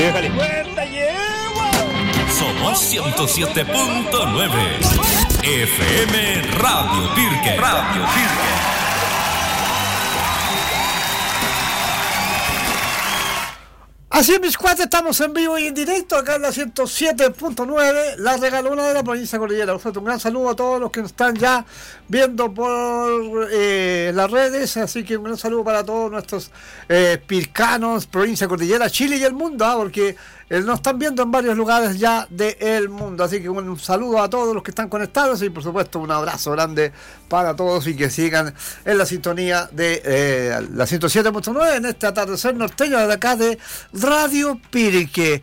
Déjale. Somos 107.9 FM Radio Pirque. Así es, mis cuates, estamos en vivo y en directo acá en la 107.9, la regalona de la provincia de Cordillera. Un gran saludo a todos los que nos están ya viendo por las redes, así que un gran saludo para todos nuestros pircanos, provincia de Cordillera, Chile y el mundo, porque nos están viendo en varios lugares ya del mundo, así que un saludo a todos los que están conectados y por supuesto un abrazo grande para todos y que sigan en la sintonía de la 107.9 en este atardecer norteño de acá de Radio Pirque,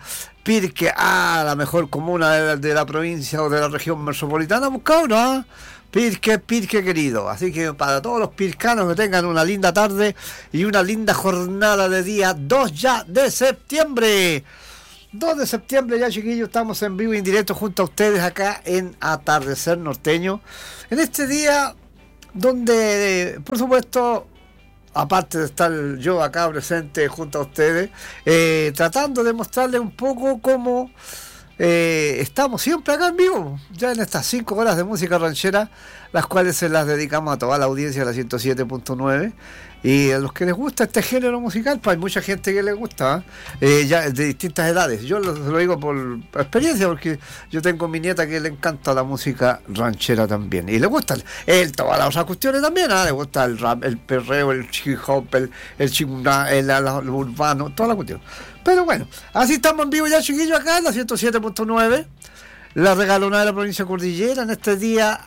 la mejor comuna de la provincia o de la región metropolitana, buscado, ¿no? Pirque querido. Así que para todos los pircanos que tengan una linda tarde y una linda jornada de día 2 ya de septiembre. 2 de septiembre ya, chiquillos, estamos en vivo y en directo junto a ustedes acá en Atardecer Norteño. En este día donde, por supuesto, aparte de estar yo acá presente junto a ustedes, tratando de mostrarles un poco cómo estamos siempre acá en vivo, ya en estas 5 horas de música ranchera, las cuales se las dedicamos a toda la audiencia de la 107.9 y a los que les gusta este género musical, pues hay mucha gente que les gusta, ya de distintas edades. Yo lo digo por experiencia, porque yo tengo mi nieta que le encanta la música ranchera también, y le gusta todas las otras cuestiones también, le gusta el rap, el perreo, el hip hop, el chinguna, el urbano, toda la cuestión. Pero bueno, así estamos en vivo ya, chiquillos, acá en la 107.9, la regalona de la provincia de Cordillera, en este día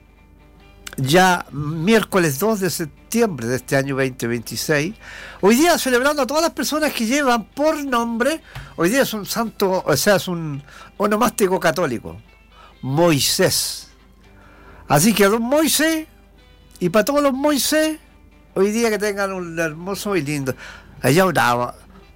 ya miércoles 2 de septiembre de este año 2026. Hoy día celebrando a todas las personas que llevan por nombre, hoy día es un santo, o sea, es un onomástico católico, Moisés. Así que a don Moisés, y para todos los Moisés, hoy día que tengan un hermoso y lindo. Allá una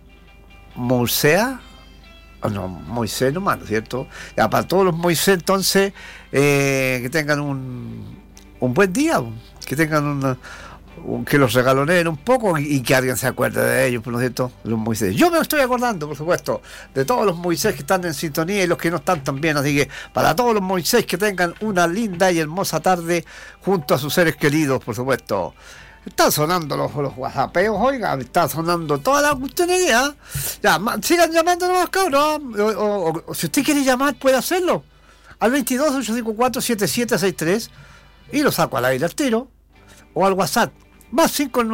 Moisea, no, Moisés nomás, ¿no es cierto? Ya, para todos los Moisés, entonces, que tengan un buen día, que tengan que los regaloneen un poco y que alguien se acuerde de ellos, ¿no es cierto? Los Moisés. Yo me estoy acordando, por supuesto, de todos los Moisés que están en sintonía y los que no están también, así que para todos los Moisés que tengan una linda y hermosa tarde junto a sus seres queridos, por supuesto. Están sonando los whatsappeos, oiga, está sonando toda la cuestionería. Ya, sigan llamando nomás, cabrón. O si usted quiere llamar, puede hacerlo. Al 22-854-7763 y lo saco al aire al tiro. O al WhatsApp, más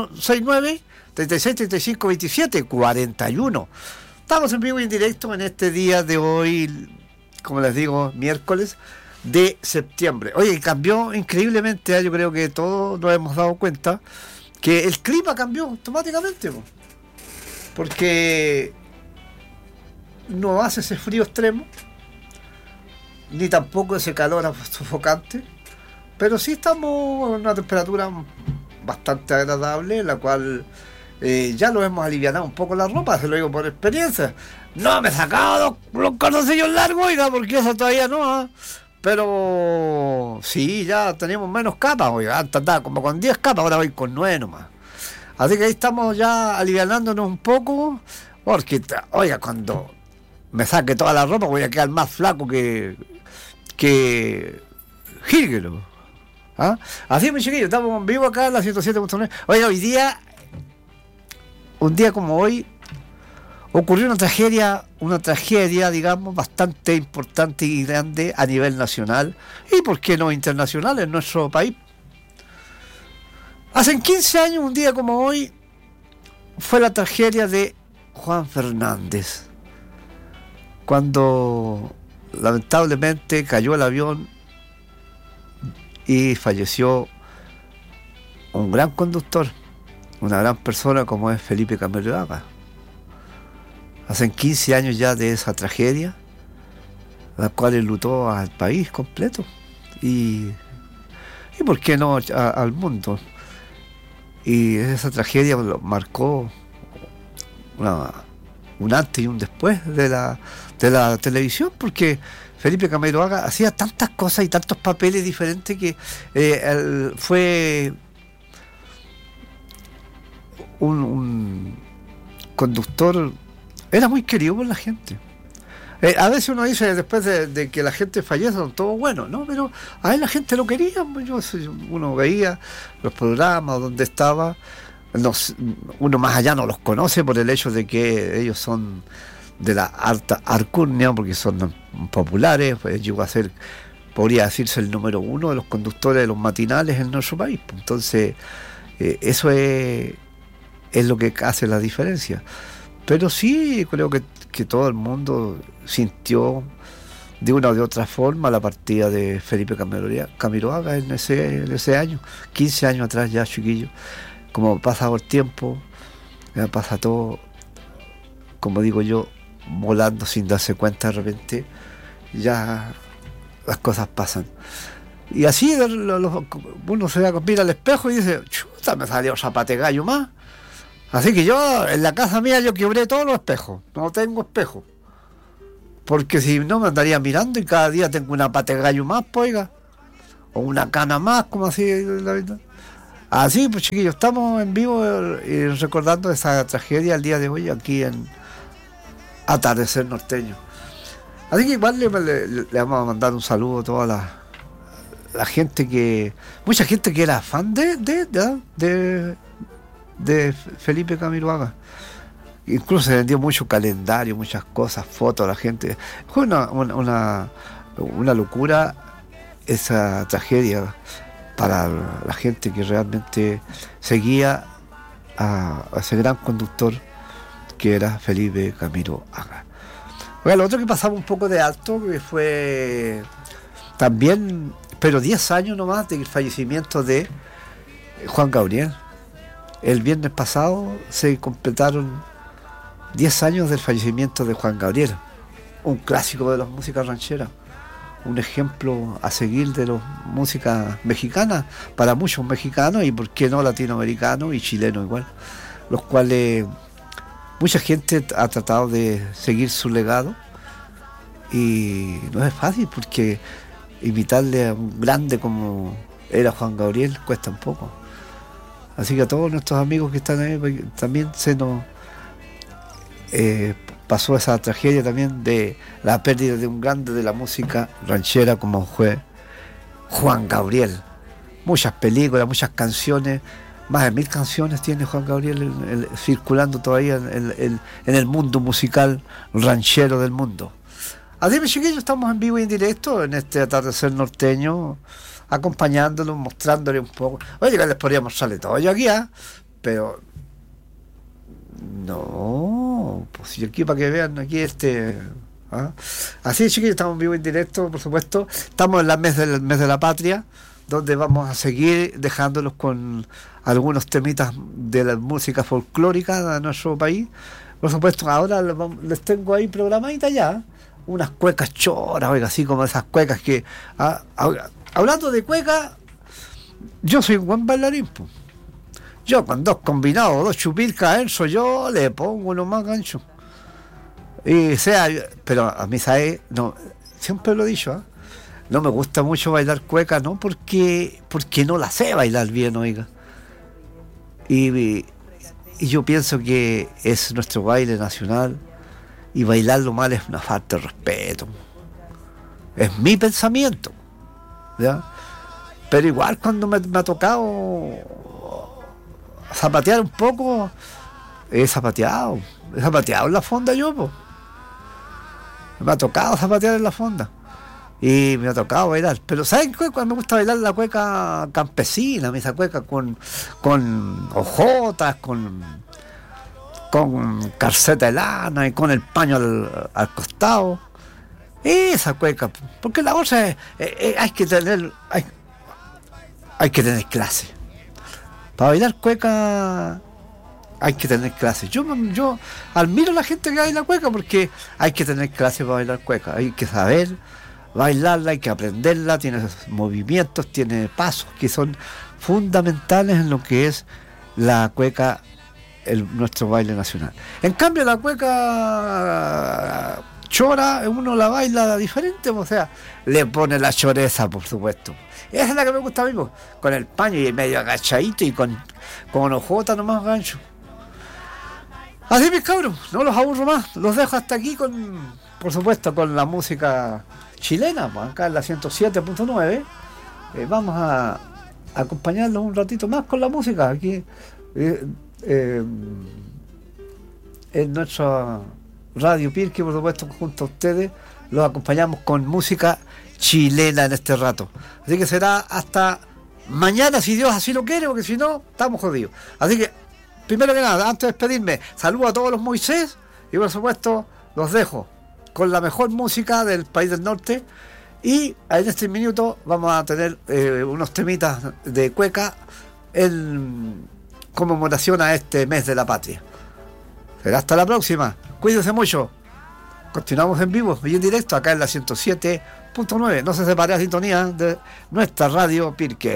569-3635-27-41. Estamos en vivo y en directo en este día de hoy, como les digo, miércoles de septiembre. Oye, cambió increíblemente, yo creo que todos nos hemos dado cuenta que el clima cambió automáticamente, porque no hace ese frío extremo, ni tampoco ese calor sofocante, pero sí estamos en una temperatura bastante agradable, la cual ya lo hemos alivianado un poco la ropa, se lo digo por experiencia. No me he sacado los calzoncillos largos, oiga, porque eso todavía no, pero sí, ya tenemos menos capas, oiga, antes andaba como con 10 capas, ahora voy con 9 nomás. Así que ahí estamos ya alivianándonos un poco, porque, oiga, cuando me saque toda la ropa voy a quedar más flaco que Gíguelo. Así, mi chiquillo, estamos en vivo acá en la 107.9. Oiga, hoy día, un día como hoy, ocurrió una tragedia, digamos, bastante importante y grande a nivel nacional y, por qué no, internacional en nuestro país. Hace 15 años, un día como hoy, fue la tragedia de Juan Fernández, cuando lamentablemente cayó el avión y falleció un gran conductor, una gran persona como es Felipe Camiroaga. Hace 15 años ya de esa tragedia, la cual enlutó al país completo y por qué no al mundo. Y esa tragedia marcó un antes y un después de la televisión, porque Felipe Camiroaga hacía tantas cosas y tantos papeles diferentes que él fue un conductor era muy querido por la gente. A veces uno dice, después de que la gente fallece, son todos buenos, ¿no? Pero a él la gente lo quería. Uno veía los programas donde estaba. Uno más allá no los conoce por el hecho de que ellos son de la alta alcurnia, porque son populares. Pues llegó a ser, podría decirse, el número 1 de los conductores de los matinales en nuestro país. Entonces, eso es lo que hace la diferencia. Pero sí, creo que todo el mundo sintió de una o de otra forma la partida de Felipe Camiroaga en ese año, 15 años atrás ya, chiquillo. Como pasa por tiempo, ya pasa todo, como digo yo, volando sin darse cuenta de repente, ya las cosas pasan. Y así uno se mira al espejo y dice, chuta, me salió zapate gallo más. Así que yo, en la casa mía, yo quebré todos los espejos. No tengo espejo. Porque si no, me andaría mirando y cada día tengo una pata de gallo más, pues, oiga. O una cana más, como así, la verdad. Así, pues, chiquillos, estamos en vivo y recordando esa tragedia el día de hoy aquí en Atardecer Norteño. Así que igual le vamos a mandar un saludo a toda la gente mucha gente que era fan de Felipe Camiroaga. Incluso se vendió mucho calendario, muchas cosas, fotos a la gente. Fue una locura esa tragedia para la gente que realmente seguía a ese gran conductor que era Felipe Camiroaga. Bueno, lo otro que pasaba un poco de alto, que fue también, pero 10 años nomás del fallecimiento de Juan Gabriel. El viernes pasado se completaron 10 años del fallecimiento de Juan Gabriel, un clásico de las músicas rancheras, un ejemplo a seguir de la música mexicana, para muchos mexicanos y por qué no latinoamericanos y chilenos igual, los cuales mucha gente ha tratado de seguir su legado y no es fácil porque imitarle a un grande como era Juan Gabriel cuesta un poco. Así que a todos nuestros amigos que están ahí, también se nos pasó esa tragedia también de la pérdida de un grande de la música ranchera como fue Juan Gabriel. Muchas películas, muchas canciones, más de 1000 canciones tiene Juan Gabriel circulando todavía en el mundo musical ranchero del mundo. Así que, chiquillos, estamos en vivo y en directo en este atardecer norteño, acompañándolos, mostrándole un poco. Oye, que les podría mostrarle todo yo aquí, pero no, pues yo aquí para que vean aquí Así, chiquillos, estamos en vivo y en directo, por supuesto. Estamos en el mes de la patria, donde vamos a seguir dejándolos con algunos temitas de la música folclórica de nuestro país. Por supuesto, ahora les tengo ahí programaditas ya unas cuecas choras, oiga, así como esas cuecas que hablando de cuecas, yo soy un buen bailarín, pues. Yo con 2 combinados, 2 chupilcas soy yo le pongo uno más gancho. Pero a mí, ¿sabes? No, siempre lo he dicho, no me gusta mucho bailar cueca, no porque no la sé bailar bien, oiga. Y yo pienso que es nuestro baile nacional y bailarlo mal es una falta de respeto. Es mi pensamiento, ¿ya? Pero igual cuando me ha tocado zapatear un poco, he zapateado en la fonda yo, pues. Me ha tocado zapatear en la fonda y me ha tocado bailar, pero ¿saben qué? Cuando me gusta bailar la cueca campesina, esa cueca con hojotas, con calceta de lana y con el paño al costado, esa cueca, porque la otra hay que tener clase para bailar cueca. Hay que tener clases. Yo admiro a la gente que baila cueca porque hay que tener clases para bailar cueca. Hay que saber bailarla, hay que aprenderla, tiene movimientos, tiene pasos que son fundamentales en lo que es la cueca, nuestro baile nacional. En cambio, la cueca chora, uno la baila diferente, o sea, le pone la choreza, por supuesto. Esa es la que me gusta a mí, con el paño y medio agachadito y con hojota nomás gancho. Así, mis cabros, no los aburro más, los dejo hasta aquí por supuesto, con la música chilena, pues acá en la 107.9. Vamos a acompañarlos un ratito más con la música aquí en nuestra Radio Pirque, por supuesto, junto a ustedes los acompañamos con música chilena en este rato. Así que será hasta mañana, si Dios así lo quiere, porque si no, estamos jodidos. Así que, primero que nada, antes de despedirme, saludo a todos los Moisés y por supuesto los dejo con la mejor música del país del norte. Y en este minuto vamos a tener unos temitas de cueca en conmemoración a este mes de la patria. Será hasta la próxima. Cuídense mucho. Continuamos en vivo y en directo acá en la 107.9. No se separe la sintonía de nuestra Radio Pirque.